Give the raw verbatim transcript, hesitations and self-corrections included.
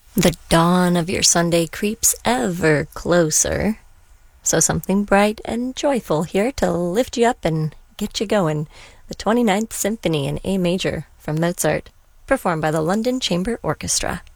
The dawn of your Sunday creeps ever closer. So something bright and joyful here to lift you up and get you going. The twenty-ninth Symphony in A Major from Mozart, performed by the London Chamber Orchestra.